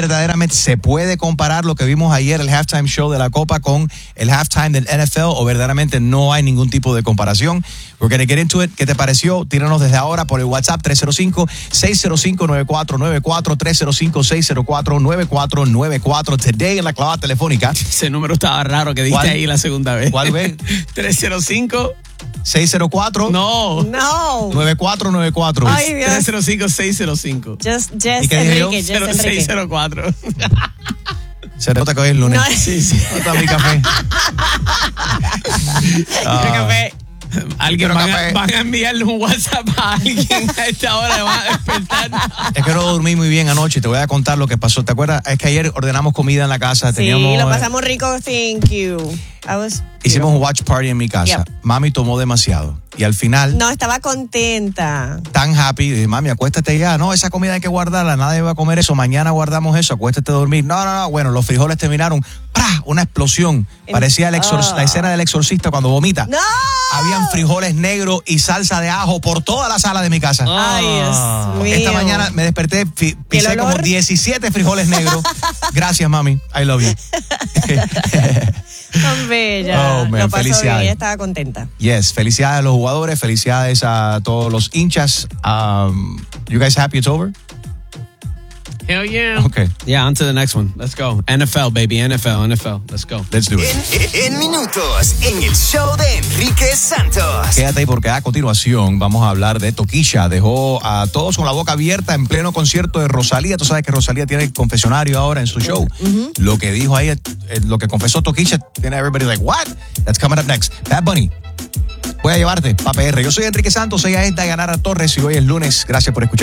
verdaderamente se puede comparar lo que vimos ayer, el halftime show de la Copa, con el halftime del NFL, o verdaderamente no hay ningún tipo de comparación? We're gonna get into it. ¿Qué te pareció? Tíranos desde ahora por el WhatsApp 305-605-9494, 305-604-9494. Today en la clavada telefónica. Ese número estaba raro que diste ahí la segunda vez. ¿Cuál vez? 305 604 No. 9494. Ay, Dios. 305-605. Just ¿Y qué dije yo? Enrique, just Enrique. 0604. Se nota que hoy es lunes. No. Sí. Nota mi café. Café. Alguien Quiero van café. a enviarle un WhatsApp a alguien a esta hora, le van a despertar. Es que no dormí muy bien anoche. Te voy a contar lo que pasó. ¿Te acuerdas? Es que ayer ordenamos comida en la casa. Sí, lo Teníamos, pasamos rico, thank you. hicimos un watch party en mi casa. Yep. Mami tomó demasiado. Y al final, No, estaba contenta. tan happy, dije, mami, acuéstate ya. No, esa comida hay que guardarla. Nadie va a comer eso. Mañana guardamos eso. Acuéstate a dormir. No. Bueno, los frijoles terminaron. ¡Prá! Una explosión. Parecía la escena del exorcista cuando vomita. ¡No! Habían frijoles negros y salsa de ajo por toda la sala de mi casa. Ay, Dios mío. Esta mañana me desperté, pisé olor? como 17 frijoles negros. Gracias, mami. I love you. Tan bella. Oh, man, lo pasó felicidades. bien, estaba contenta. Yes, felicidades a los jugadores, felicidades a todos los hinchas. You guys happy it's over? Hell yeah. Okay, Yeah, on to the next one. Let's go. NFL, baby. NFL. Let's go. let's do it. En minutos, en el show de Enrique Santos. Quédate ahí porque a continuación vamos a hablar de Tokischa. Dejó a todos con la boca abierta en pleno concierto de Rosalía. Tú sabes que Rosalía tiene el confesionario ahora en su show. Lo que dijo ahí, lo que confesó Tokischa, tiene everybody like, what? That's coming up next. Bad Bunny. Voy a llevarte pa' PR. Yo soy Enrique Santos, ella es Dayanara Torres y hoy es lunes. Gracias por escuchar.